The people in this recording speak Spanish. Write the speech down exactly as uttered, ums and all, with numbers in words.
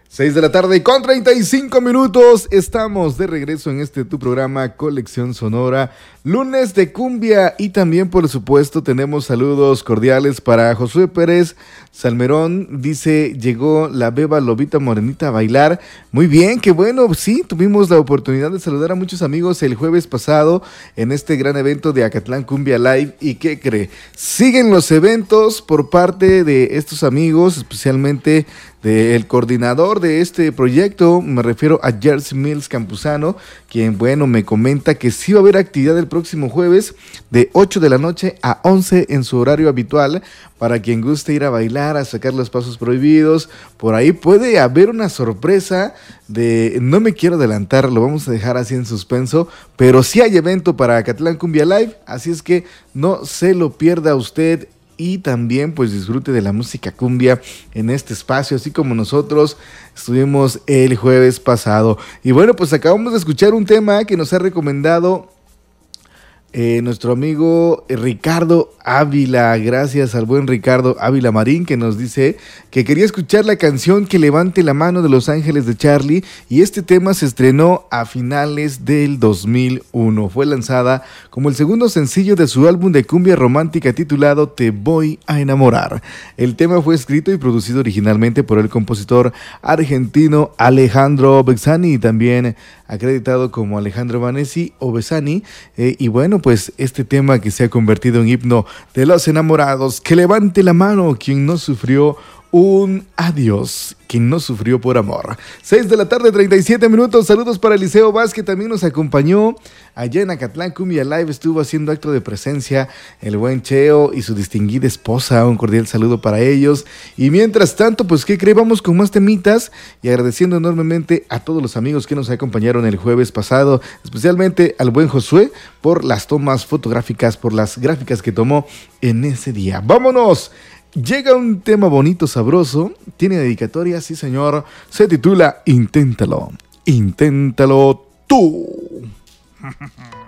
seis de la tarde con treinta y cinco minutos. Estamos de regreso en este tu programa Colección Sonora, lunes de cumbia, y también por supuesto tenemos saludos cordiales para Josué Pérez Salmerón. Dice, llegó la beba Lobita Morenita a bailar. Muy bien, qué bueno. Sí, tuvimos la oportunidad de saludar a muchos amigos el jueves pasado en este gran evento de Acatlán Cumbia Live. ¿Y qué cree? Siguen los eventos por parte de estos amigos, especialmente del coordinador de este proyecto. Me refiero a Jersey Mills Campuzano, quien, bueno, me comenta que sí va a haber actividad el próximo jueves de ocho de la noche a once en su horario habitual, para quien guste ir a bailar, a sacar los pasos prohibidos. Por ahí puede haber una sorpresa de, no me quiero adelantar, lo vamos a dejar así en suspenso, pero sí hay evento para Acatlán Cumbia Live, así es que no se lo pierda usted. Y también pues disfrute de la música cumbia en este espacio, así como nosotros estuvimos el jueves pasado. Y bueno, pues acabamos de escuchar un tema que nos ha recomendado Eh, nuestro amigo Ricardo Ávila. Gracias al buen Ricardo Ávila Marín, que nos dice que quería escuchar la canción Que Levante la Mano de Los Ángeles de Charlie, y este tema se estrenó a finales del dos mil uno. Fue lanzada como el segundo sencillo de su álbum de cumbia romántica titulado Te Voy a Enamorar. El tema fue escrito y producido originalmente por el compositor argentino Alejandro Bezzani, y también acreditado como Alejandro Vanesi o Bezzani. Eh, y bueno, pues este tema que se ha convertido en himno de los enamorados. Que levante la mano quien no sufrió un adiós, quien no sufrió por amor. seis de la tarde, treinta y siete minutos. Saludos para Eliseo Vázquez, que también nos acompañó allá en Acatlán Cumbia Live. Estuvo haciendo acto de presencia el buen Cheo y su distinguida esposa. Un cordial saludo para ellos. Y mientras tanto, pues ¿qué cree? Vamos con más temitas, y agradeciendo enormemente a todos los amigos que nos acompañaron el jueves pasado, especialmente al buen Josué por las tomas fotográficas, por las gráficas que tomó en ese día. ¡Vámonos! Llega un tema bonito, sabroso, tiene dedicatoria, sí señor, se titula Inténtalo, inténtalo tú.